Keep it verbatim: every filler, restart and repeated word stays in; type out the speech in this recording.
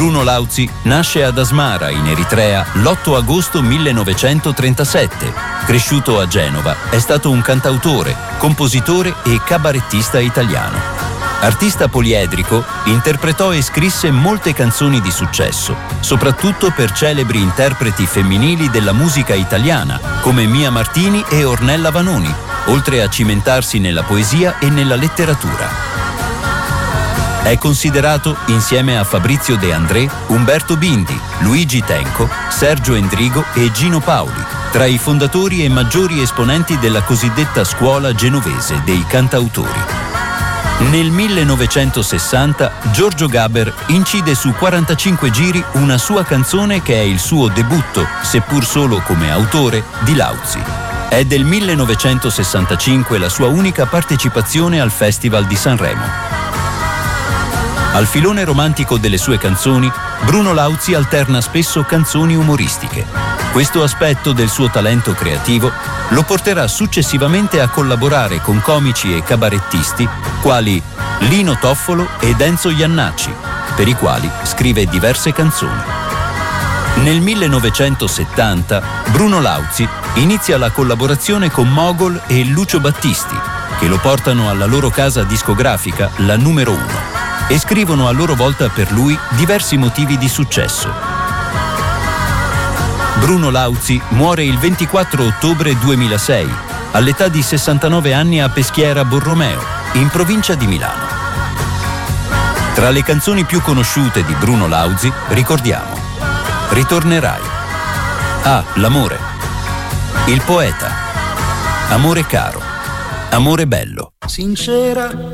Bruno Lauzi nasce ad Asmara, in Eritrea, l'otto agosto millenovecentotrentasette. Cresciuto a Genova, è stato un cantautore, compositore e cabarettista italiano. Artista poliedrico, interpretò e scrisse molte canzoni di successo, soprattutto per celebri interpreti femminili della musica italiana, come Mia Martini e Ornella Vanoni, oltre a cimentarsi nella poesia e nella letteratura. È considerato, insieme a Fabrizio De André, Umberto Bindi, Luigi Tenco, Sergio Endrigo e Gino Paoli, tra i fondatori e maggiori esponenti della cosiddetta scuola genovese dei cantautori. Nel millenovecentosessanta Giorgio Gaber incide su quarantacinque giri una sua canzone che è il suo debutto, seppur solo come autore, di Lauzi. È del millenovecentosessantacinque la sua unica partecipazione al Festival di Sanremo. Al filone romantico delle sue canzoni, Bruno Lauzi alterna spesso canzoni umoristiche. Questo aspetto del suo talento creativo lo porterà successivamente a collaborare con comici e cabarettisti quali Lino Toffolo ed Enzo Jannacci, per i quali scrive diverse canzoni. Nel millenovecentosettanta Bruno Lauzi inizia la collaborazione con Mogol e Lucio Battisti, che lo portano alla loro casa discografica, la numero uno, e scrivono a loro volta per lui diversi motivi di successo. Bruno Lauzi muore il ventiquattro ottobre duemilasei, all'età di sessantanove anni a Peschiera Borromeo, in provincia di Milano. Tra le canzoni più conosciute di Bruno Lauzi ricordiamo Ritornerai, Ah, l'amore, Il poeta, Amore caro, Amore bello. Sincera